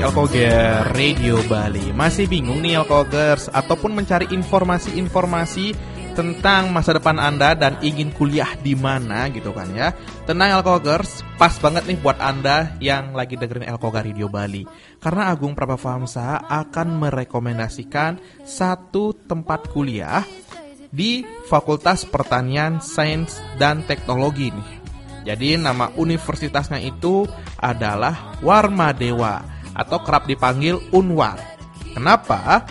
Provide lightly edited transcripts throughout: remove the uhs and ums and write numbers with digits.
Elkoger Radio Bali. Masih bingung nih Elkogers ataupun mencari informasi-informasi tentang masa depan Anda dan ingin kuliah di mana gitu kan ya. Tenang Elkogers, pas banget nih buat Anda yang lagi dengerin Elkoger Radio Bali. Karena Agung Prabhavamsa akan merekomendasikan satu tempat kuliah di Fakultas Pertanian, Sains dan Teknologi nih. Jadi nama universitasnya itu adalah Warmadewa atau kerap dipanggil Unwar. Kenapa?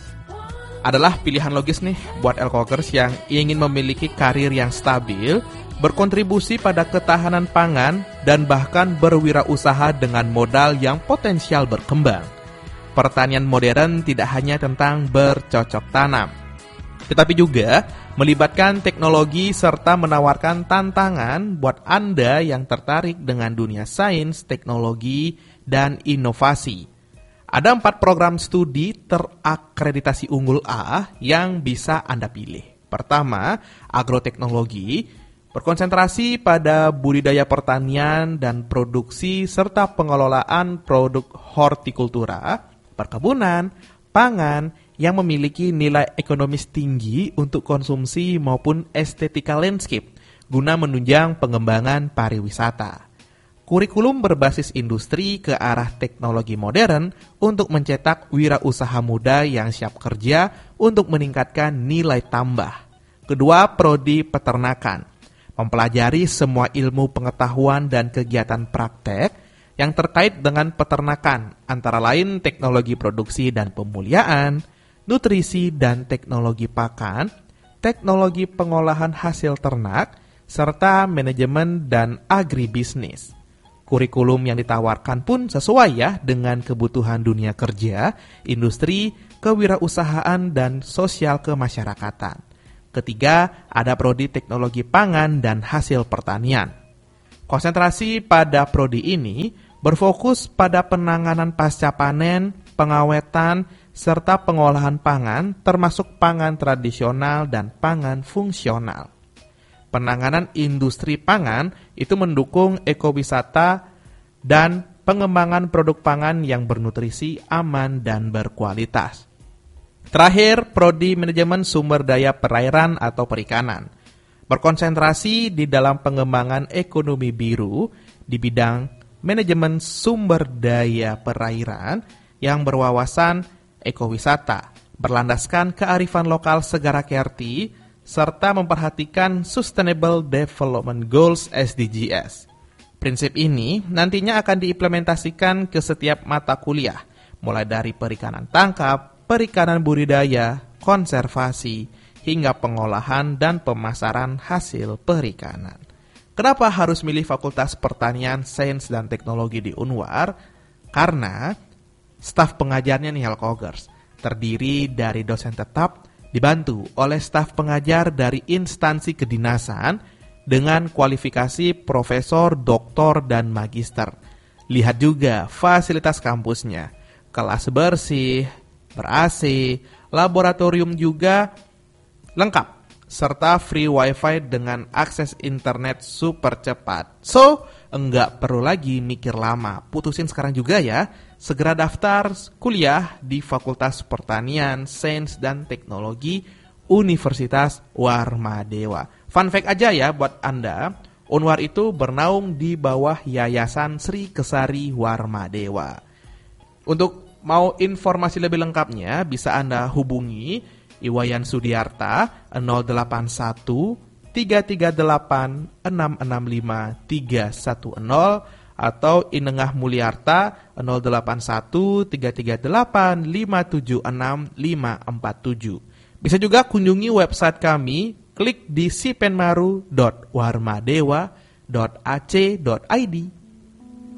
Adalah pilihan logis nih buat Elkogers yang ingin memiliki karir yang stabil, berkontribusi pada ketahanan pangan, dan bahkan berwirausaha dengan modal yang potensial berkembang. Pertanian modern tidak hanya tentang bercocok tanam, tetapi juga melibatkan teknologi serta menawarkan tantangan buat Anda yang tertarik dengan dunia sains, teknologi, dan inovasi. Ada 4 program studi terakreditasi unggul A yang bisa Anda pilih. Pertama, agroteknologi, berkonsentrasi pada budidaya pertanian dan produksi serta pengelolaan produk hortikultura, perkebunan, pangan, yang memiliki nilai ekonomis tinggi untuk konsumsi maupun estetika landscape guna menunjang pengembangan pariwisata. Kurikulum berbasis industri ke arah teknologi modern untuk mencetak wirausaha muda yang siap kerja untuk meningkatkan nilai tambah. Kedua, prodi peternakan, mempelajari semua ilmu pengetahuan dan kegiatan praktek yang terkait dengan peternakan, antara lain teknologi produksi dan pemuliaan, nutrisi dan teknologi pakan, teknologi pengolahan hasil ternak, serta manajemen dan agribisnis. Kurikulum yang ditawarkan pun sesuai ya dengan kebutuhan dunia kerja, industri, kewirausahaan, dan sosial kemasyarakatan. Ketiga, ada prodi teknologi pangan dan hasil pertanian. Konsentrasi pada prodi ini berfokus pada penanganan pasca panen, pengawetan, serta pengolahan pangan, termasuk pangan tradisional dan pangan fungsional. Penanganan industri pangan itu mendukung ekowisata dan pengembangan produk pangan yang bernutrisi, aman, dan berkualitas. Terakhir, prodi manajemen sumber daya perairan atau perikanan, berkonsentrasi di dalam pengembangan ekonomi biru di bidang manajemen sumber daya perairan yang berwawasan ekowisata, berlandaskan kearifan lokal Segara Kerti, serta memperhatikan Sustainable Development Goals SDGs. Prinsip ini nantinya akan diimplementasikan ke setiap mata kuliah, mulai dari perikanan tangkap, perikanan budidaya, konservasi, hingga pengolahan dan pemasaran hasil perikanan. Kenapa harus milih Fakultas Pertanian, Sains, dan Teknologi di Unwar? Karena staf pengajarnya nih Elkogers terdiri dari dosen tetap, dibantu oleh staf pengajar dari instansi kedinasan dengan kualifikasi profesor, doktor, dan magister. Lihat juga fasilitas kampusnya, kelas bersih, ber-AC, laboratorium juga lengkap, serta free wifi dengan akses internet super cepat. So, enggak perlu lagi mikir lama, putusin sekarang juga ya. Segera daftar kuliah di Fakultas Pertanian, Sains, dan Teknologi Universitas Warmadewa. Fun fact aja ya buat Anda, Unwar itu bernaung di bawah Yayasan Sri Kesari Warmadewa. Untuk mau informasi lebih lengkapnya, bisa Anda hubungi Iwayan Sudiarta 081 338 665 310 atau Inengah Mulyarta 081 338 576 547. Bisa juga kunjungi website kami, klik di sipenmaru.warmadewa.ac.id.